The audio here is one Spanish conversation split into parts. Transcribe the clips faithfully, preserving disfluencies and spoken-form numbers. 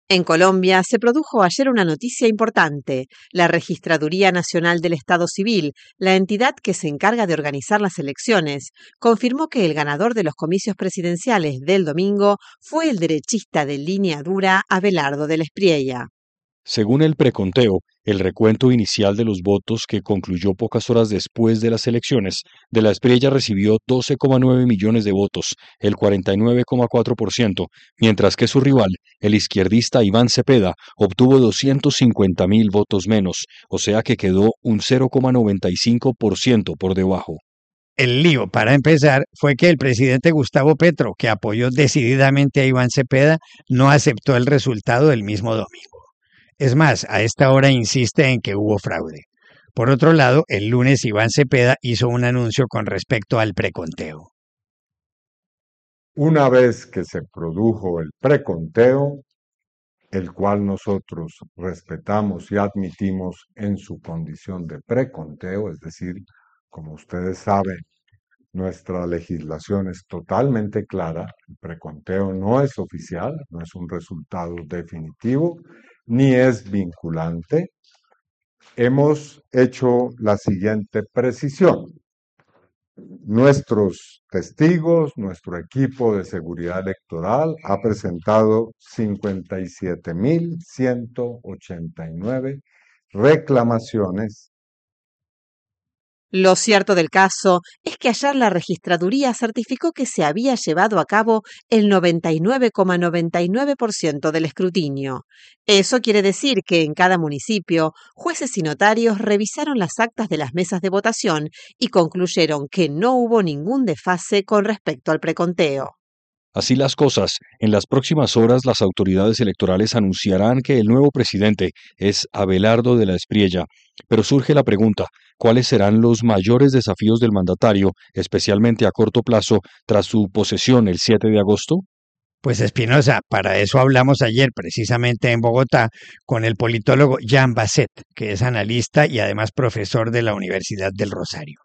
En Colombia se produjo ayer una noticia importante. La Registraduría Nacional del Estado Civil, la entidad que se encarga de organizar las elecciones, confirmó que el ganador de los comicios presidenciales del domingo fue el derechista de línea dura Abelardo del Espriella. Según el preconteo, el recuento inicial de los votos, que concluyó pocas horas después de las elecciones, De la Espriella recibió doce coma nueve millones de votos, el cuarenta y nueve coma cuatro por ciento, mientras que su rival, el izquierdista Iván Cepeda, obtuvo doscientos cincuenta mil votos menos, o sea que quedó un cero coma noventa y cinco por ciento por debajo. El lío, para empezar, fue que el presidente Gustavo Petro, que apoyó decididamente a Iván Cepeda, no aceptó el resultado del mismo domingo. Es más, a esta hora insiste en que hubo fraude. Por otro lado, el lunes Iván Cepeda hizo un anuncio con respecto al preconteo. Una vez que se produjo el preconteo, el cual nosotros respetamos y admitimos en su condición de preconteo, es decir, como ustedes saben, nuestra legislación es totalmente clara, el preconteo no es oficial, no es un resultado definitivo, ni es vinculante. Hemos hecho la siguiente precisión. Nuestros testigos, nuestro equipo de seguridad electoral ha presentado cincuenta y siete mil ciento ochenta y nueve reclamaciones. Lo cierto del caso es que ayer la registraduría certificó que se había llevado a cabo el noventa y nueve coma noventa y nueve por ciento del escrutinio. Eso quiere decir que en cada municipio, jueces y notarios revisaron las actas de las mesas de votación y concluyeron que no hubo ningún desfase con respecto al preconteo. Así las cosas, en las próximas horas las autoridades electorales anunciarán que el nuevo presidente es Abelardo de la Espriella, pero surge la pregunta, ¿cuáles serán los mayores desafíos del mandatario, especialmente a corto plazo, tras su posesión el siete de agosto? Pues Espinosa, para eso hablamos ayer precisamente en Bogotá con el politólogo Jan Basset, que es analista y además profesor de la Universidad del Rosario.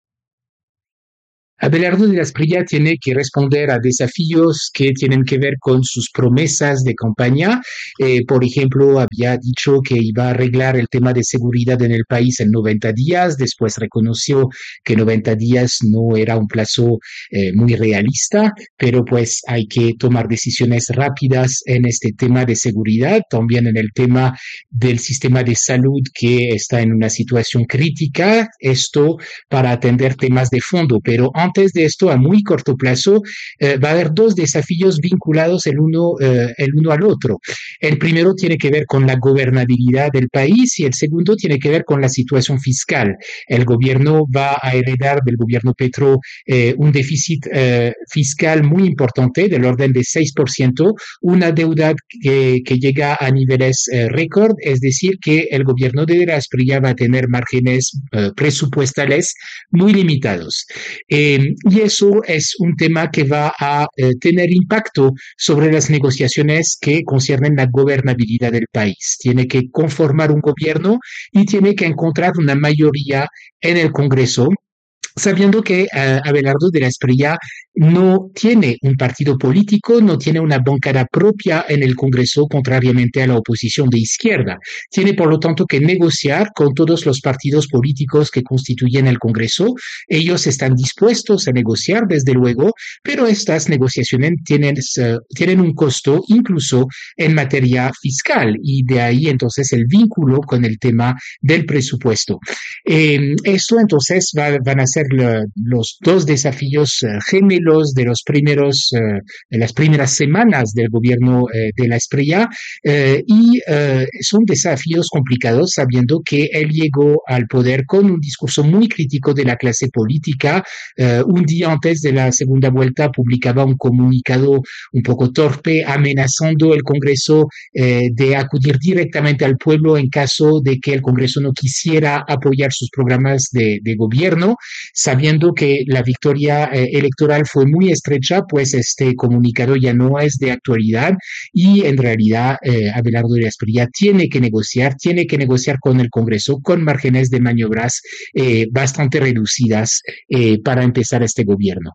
Abelardo de la Espriella tiene que responder a desafíos que tienen que ver con sus promesas de campaña. Eh, por ejemplo, había dicho que iba a arreglar el tema de seguridad en el país en noventa días, después reconoció que noventa días no era un plazo eh, muy realista, pero pues hay que tomar decisiones rápidas en este tema de seguridad, también en el tema del sistema de salud que está en una situación crítica, esto para atender temas de fondo, pero antes de esto, a muy corto plazo, eh, va a haber dos desafíos vinculados el uno, eh, el uno al otro. El primero tiene que ver con la gobernabilidad del país y el segundo tiene que ver con la situación fiscal. El gobierno va a heredar del gobierno Petro eh, un déficit eh, fiscal muy importante, del orden de seis por ciento, una deuda que, que llega a niveles eh, récord, es decir, que el gobierno de la Espriella va a tener márgenes eh, presupuestales muy limitados. Eh, y eso es un tema que va a eh, tener impacto sobre las negociaciones que conciernen la gobernabilidad del país. Tiene que conformar un gobierno y tiene que encontrar una mayoría en el Congreso, sabiendo que uh, Abelardo de la Espriella no tiene un partido político, no tiene una bancada propia en el Congreso, contrariamente a la oposición de izquierda. Tiene, por lo tanto, que negociar con todos los partidos políticos que constituyen el Congreso. Ellos están dispuestos a negociar, desde luego, pero estas negociaciones tienen, uh, tienen un costo incluso en materia fiscal, y de ahí entonces el vínculo con el tema del presupuesto. Eh, esto entonces va, van a ser los dos desafíos uh, gemelos de los primeros, uh, de las primeras semanas del gobierno uh, de la Espriella, uh, y uh, son desafíos complicados, sabiendo que él llegó al poder con un discurso muy crítico de la clase política. Uh, un día antes de la segunda vuelta publicaba un comunicado un poco torpe amenazando el Congreso uh, de acudir directamente al pueblo en caso de que el Congreso no quisiera apoyar sus programas de, de gobierno. Sabiendo que la victoria eh, electoral fue muy estrecha, pues este comunicado ya no es de actualidad y en realidad eh, Abelardo de la Espriella tiene que negociar, tiene que negociar con el Congreso con márgenes de maniobras eh, bastante reducidas eh, para empezar este gobierno.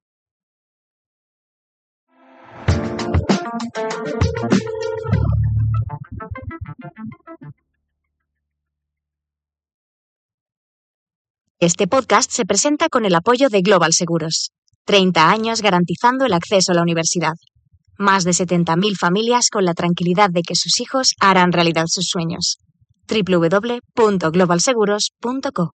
Este podcast se presenta con el apoyo de Global Seguros. treinta años garantizando el acceso a la universidad. Más de setenta mil familias con la tranquilidad de que sus hijos harán realidad sus sueños. doble u doble u doble u punto global seguros punto co.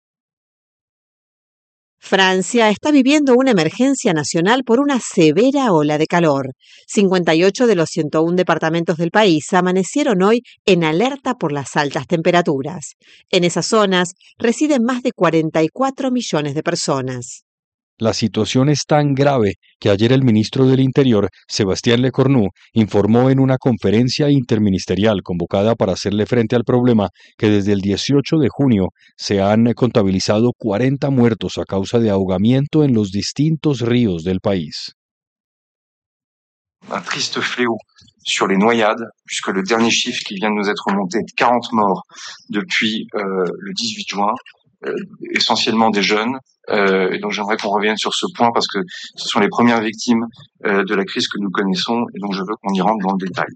Francia está viviendo una emergencia nacional por una severa ola de calor. cincuenta y ocho de los ciento uno departamentos del país amanecieron hoy en alerta por las altas temperaturas. En esas zonas residen más de cuarenta y cuatro millones de personas. La situación es tan grave que ayer el ministro del Interior, Sébastien Lecornu, informó en una conferencia interministerial convocada para hacerle frente al problema que desde el dieciocho de junio se han contabilizado cuarenta muertos a causa de ahogamiento en los distintos ríos del país. Un triste fléau sur les noyades, puisque le dernier chiffre qui vient de nous être remonté est de quarante morts depuis euh, le dix-huit juin, euh, essentiellement des jeunes. Euh, et donc j'aimerais qu'on revienne sur ce point parce que ce sont les premières victimes euh, de la crise que nous connaissons et donc je veux qu'on y rentre dans le détail.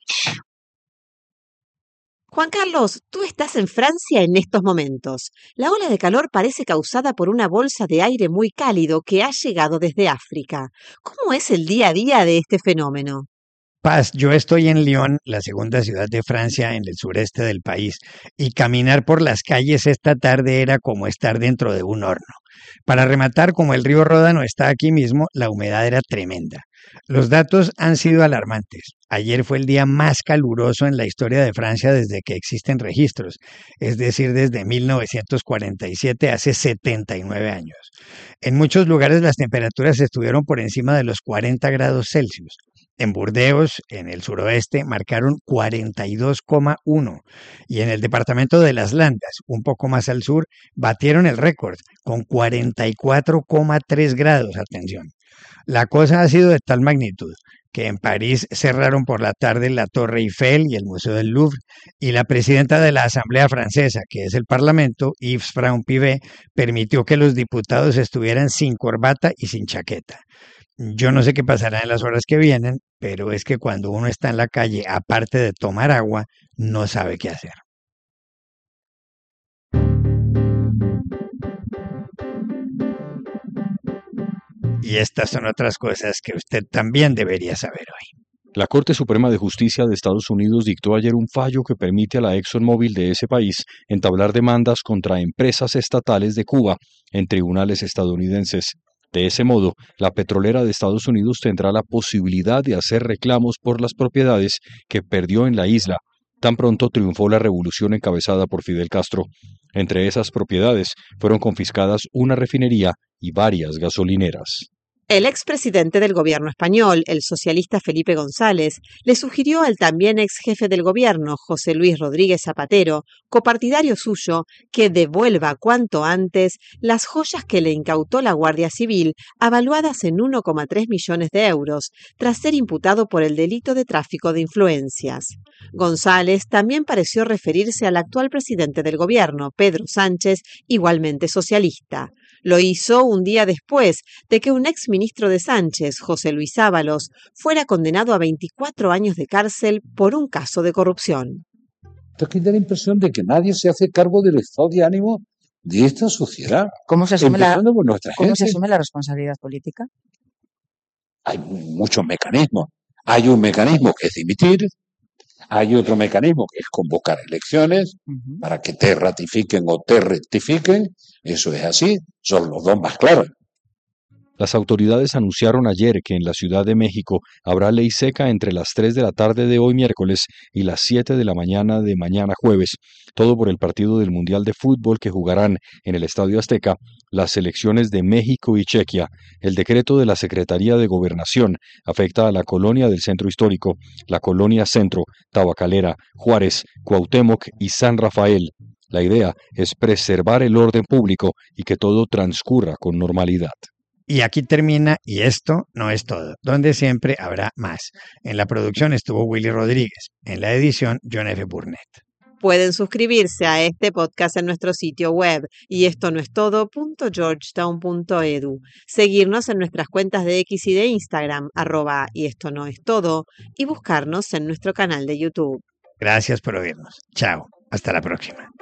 Juan Carlos, tú estás en Francia en estos momentos. La ola de calor parece causada por una bolsa de aire muy cálido que ha llegado desde África. ¿Cómo es el día a día de este fenómeno? Paz, yo estoy en Lyon, la segunda ciudad de Francia en el sureste del país, y caminar por las calles esta tarde era como estar dentro de un horno. Para rematar, como el río Ródano está aquí mismo, la humedad era tremenda. Los datos han sido alarmantes. Ayer fue el día más caluroso en la historia de Francia desde que existen registros, es decir, desde mil novecientos cuarenta y siete, hace setenta y nueve años. En muchos lugares las temperaturas estuvieron por encima de los cuarenta grados Celsius. En Burdeos, en el suroeste, marcaron cuarenta y dos coma uno y en el departamento de Las Landas, un poco más al sur, batieron el récord con cuarenta y cuatro coma tres grados, atención. La cosa ha sido de tal magnitud que en París cerraron por la tarde la Torre Eiffel y el Museo del Louvre, y la presidenta de la Asamblea Francesa, que es el Parlamento, Yves Braun-Pivet, permitió que los diputados estuvieran sin corbata y sin chaqueta. Yo no sé qué pasará en las horas que vienen, pero es que cuando uno está en la calle, aparte de tomar agua, no sabe qué hacer. Y estas son otras cosas que usted también debería saber hoy. La Corte Suprema de Justicia de Estados Unidos dictó ayer un fallo que permite a la ExxonMobil de ese país entablar demandas contra empresas estatales de Cuba en tribunales estadounidenses. De ese modo, la petrolera de Estados Unidos tendrá la posibilidad de hacer reclamos por las propiedades que perdió en la isla tan pronto triunfó la revolución encabezada por Fidel Castro. Entre esas propiedades fueron confiscadas una refinería y varias gasolineras. El expresidente del gobierno español, el socialista Felipe González, le sugirió al también ex jefe del gobierno, José Luis Rodríguez Zapatero, copartidario suyo, que devuelva cuanto antes las joyas que le incautó la Guardia Civil, avaluadas en uno coma tres millones de euros, tras ser imputado por el delito de tráfico de influencias. González también pareció referirse al actual presidente del gobierno, Pedro Sánchez, igualmente socialista. Lo hizo un día después de que un ex ministro de Sánchez, José Luis Ábalos, fuera condenado a veinticuatro años de cárcel por un caso de corrupción. Aquí da la impresión de que nadie se hace cargo del estado de ánimo de esta sociedad. ¿Cómo se asume, la, ¿cómo se gente. asume la responsabilidad política? Hay muchos mecanismos. Hay un mecanismo que es dimitir, hay otro mecanismo que es convocar elecciones uh-huh. para que te ratifiquen o te rectifiquen. Eso es así, son los dos más claros. Las autoridades anunciaron ayer que en la Ciudad de México habrá ley seca entre las tres de la tarde de hoy miércoles y las siete de la mañana de mañana jueves, todo por el partido del Mundial de Fútbol que jugarán en el Estadio Azteca las selecciones de México y Chequia. El decreto de la Secretaría de Gobernación afecta a la colonia del Centro Histórico, la colonia Centro, Tabacalera, Juárez, Cuauhtémoc y San Rafael. La idea es preservar el orden público y que todo transcurra con normalidad. Y aquí termina, y esto no es todo, donde siempre habrá más. En la producción estuvo Willy Rodríguez, en la edición John F. Burnett. Pueden suscribirse a este podcast en nuestro sitio web y esto no es todo punto georgetown punto edu, seguirnos en nuestras cuentas de X y de Instagram, arroba y esto no es todo, y buscarnos en nuestro canal de YouTube. Gracias por oírnos. Chao, hasta la próxima.